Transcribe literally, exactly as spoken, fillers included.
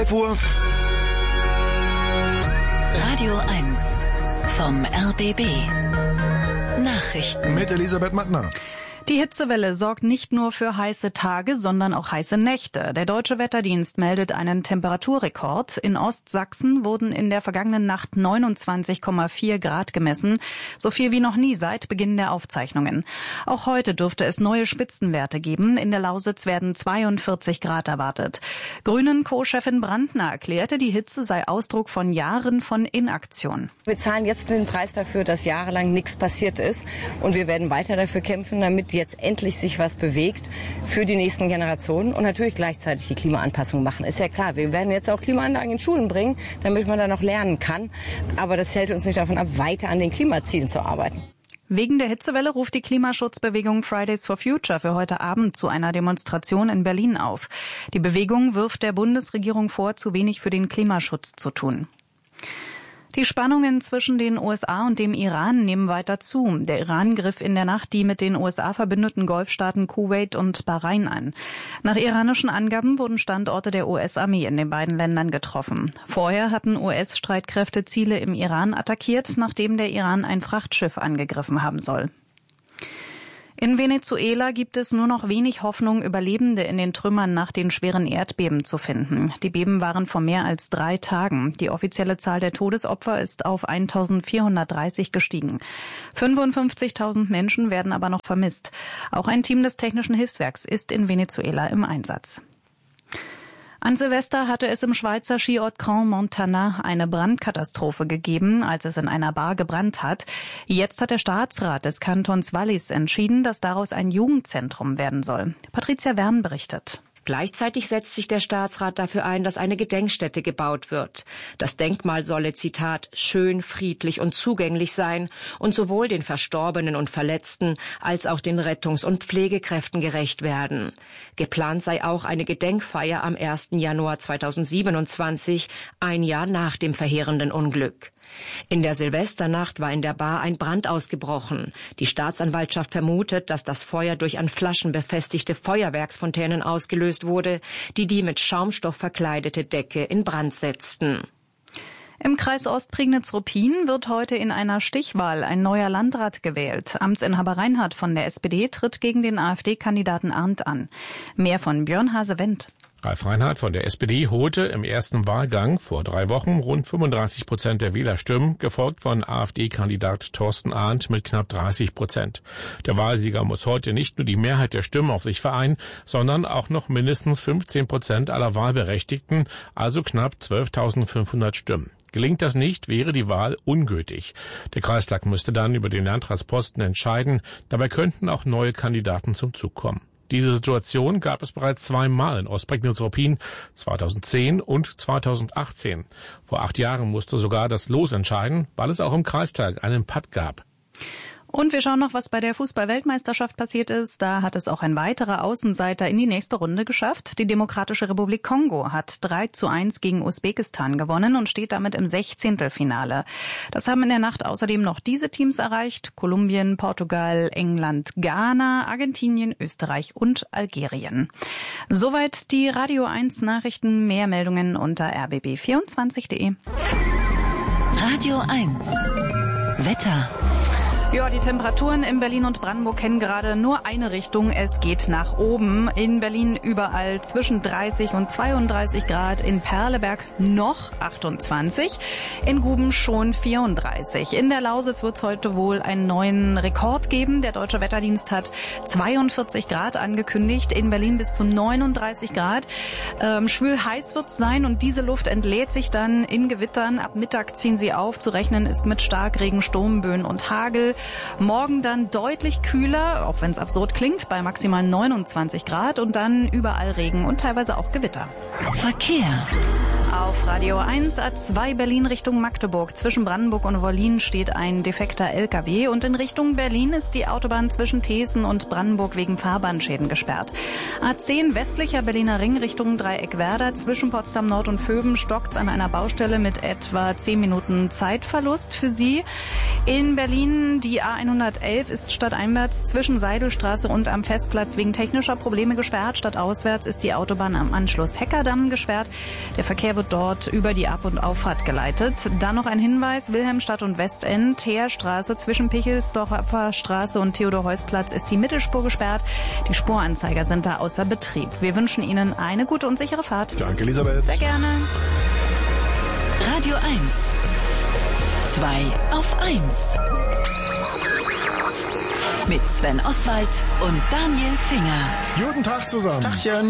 elf Uhr. Radio eins vom R B B. Nachrichten Mit Elisabeth Mattner. Die Hitzewelle sorgt nicht nur für heiße Tage, sondern auch heiße Nächte. Der Deutsche Wetterdienst meldet einen Temperaturrekord. In Ostsachsen wurden in der vergangenen Nacht neunundzwanzig Komma vier Grad gemessen, so viel wie noch nie seit Beginn der Aufzeichnungen. Auch heute dürfte es neue Spitzenwerte geben. In der Lausitz werden zweiundvierzig Grad erwartet. Grünen-Co-Chefin Brandner erklärte, die Hitze sei Ausdruck von Jahren von Inaktion. Wir zahlen jetzt den Preis dafür, dass jahrelang nichts passiert ist. Und wir werden weiter dafür kämpfen, damit jetzt endlich sich was bewegt für die nächsten Generationen und natürlich gleichzeitig die Klimaanpassung machen. Ist ja klar, wir werden jetzt auch Klimaanlagen in Schulen bringen, damit man da noch lernen kann. Aber das hält uns nicht davon ab, weiter an den Klimazielen zu arbeiten. Wegen der Hitzewelle ruft die Klimaschutzbewegung Fridays for Future für heute Abend zu einer Demonstration in Berlin auf. Die Bewegung wirft der Bundesregierung vor, zu wenig für den Klimaschutz zu tun. Die Spannungen zwischen den U S A und dem Iran nehmen weiter zu. Der Iran griff in der Nacht die mit den U S A verbündeten Golfstaaten Kuwait und Bahrain an. Nach iranischen Angaben wurden Standorte der U S-Armee in den beiden Ländern getroffen. Vorher hatten U S-Streitkräfte Ziele im Iran attackiert, nachdem der Iran ein Frachtschiff angegriffen haben soll. In Venezuela gibt es nur noch wenig Hoffnung, Überlebende in den Trümmern nach den schweren Erdbeben zu finden. Die Beben waren vor mehr als drei Tagen. Die offizielle Zahl der Todesopfer ist auf eintausendvierhundertdreißig gestiegen. fünfundfünfzigtausend Menschen werden aber noch vermisst. Auch ein Team des Technischen Hilfswerks ist in Venezuela im Einsatz. An Silvester hatte es im Schweizer Skiort Crans-Montana eine Brandkatastrophe gegeben, als es in einer Bar gebrannt hat. Jetzt hat der Staatsrat des Kantons Wallis entschieden, dass daraus ein Jugendzentrum werden soll. Patricia Wern berichtet. Gleichzeitig setzt sich der Staatsrat dafür ein, dass eine Gedenkstätte gebaut wird. Das Denkmal solle, Zitat, schön, friedlich und zugänglich sein und sowohl den Verstorbenen und Verletzten als auch den Rettungs- und Pflegekräften gerecht werden. Geplant sei auch eine Gedenkfeier am ersten Januar zweitausendsiebenundzwanzig, ein Jahr nach dem verheerenden Unglück. In der Silvesternacht war in der Bar ein Brand ausgebrochen. Die Staatsanwaltschaft vermutet, dass das Feuer durch an Flaschen befestigte Feuerwerksfontänen ausgelöst wurde, die die mit Schaumstoff verkleidete Decke in Brand setzten. Im Kreis Ostprignitz-Ruppin wird heute in einer Stichwahl ein neuer Landrat gewählt. Amtsinhaber Reinhardt von der S P D tritt gegen den AfD-Kandidaten Arndt an. Mehr von Björn Hase-Wendt. Ralf Reinhardt von der S P D holte im ersten Wahlgang vor drei Wochen rund fünfunddreißig Prozent der Wählerstimmen, gefolgt von AfD-Kandidat Thorsten Arndt mit knapp dreißig Prozent. Der Wahlsieger muss heute nicht nur die Mehrheit der Stimmen auf sich vereinen, sondern auch noch mindestens fünfzehn Prozent aller Wahlberechtigten, also knapp zwölftausendfünfhundert Stimmen. Gelingt das nicht, wäre die Wahl ungültig. Der Kreistag müsste dann über den Landratsposten entscheiden. Dabei könnten auch neue Kandidaten zum Zug kommen. Diese Situation gab es bereits zweimal in Ostprignitz-Ruppin, zweitausendzehn und zweitausendachtzehn. Vor acht Jahren musste sogar das Los entscheiden, weil es auch im Kreistag einen Patt gab. Und wir schauen noch, was bei der Fußball-Weltmeisterschaft passiert ist. Da hat es auch ein weiterer Außenseiter in die nächste Runde geschafft. Die Demokratische Republik Kongo hat drei zu eins gegen Usbekistan gewonnen und steht damit im Sechzehntelfinale. Das haben in der Nacht außerdem noch diese Teams erreicht: Kolumbien, Portugal, England, Ghana, Argentinien, Österreich und Algerien. Soweit die Radio eins Nachrichten. Mehr Meldungen unter r b b vierundzwanzig punkt d e. Radio eins Wetter. Ja, die Temperaturen in Berlin und Brandenburg kennen gerade nur eine Richtung. Es geht nach oben. In Berlin überall zwischen dreißig und zweiunddreißig Grad. In Perleberg noch achtundzwanzig. In Guben schon vierunddreißig. In der Lausitz wird es heute wohl einen neuen Rekord geben. Der Deutsche Wetterdienst hat zweiundvierzig Grad angekündigt. In Berlin bis zu neununddreißig Grad. Ähm, schwül heiß wird es sein und diese Luft entlädt sich dann in Gewittern. Ab Mittag ziehen sie auf. Zu rechnen ist mit Starkregen, Sturmböen und Hagel. Morgen dann deutlich kühler, auch wenn es absurd klingt, bei maximal neunundzwanzig Grad und dann überall Regen und teilweise auch Gewitter. Verkehr. Auf Radio eins A zwei Berlin Richtung Magdeburg. Zwischen Brandenburg und Wollin steht ein defekter L K W und in Richtung Berlin ist die Autobahn zwischen Thesen und Brandenburg wegen Fahrbahnschäden gesperrt. A zehn westlicher Berliner Ring Richtung Dreieckwerder. Zwischen Potsdam Nord und Vöben stockt's an einer Baustelle mit etwa zehn Minuten Zeitverlust für Sie. In Berlin Die A hundertelf ist stadteinwärts zwischen Seidelstraße und am Festplatz wegen technischer Probleme gesperrt. Stadtauswärts ist die Autobahn am Anschluss Heckerdamm gesperrt. Der Verkehr wird dort über die Ab- und Auffahrt geleitet. Dann noch ein Hinweis, Wilhelmstadt und Westend, Teerstraße zwischen Pichelsdorfer Straße und Theodor-Heuss-Platz ist die Mittelspur gesperrt. Die Spuranzeiger sind da außer Betrieb. Wir wünschen Ihnen eine gute und sichere Fahrt. Danke, Elisabeth. Sehr gerne. Radio eins. Zwei auf eins. Mit Sven Oswald und Daniel Finger. Guten Tag zusammen. Tachchen.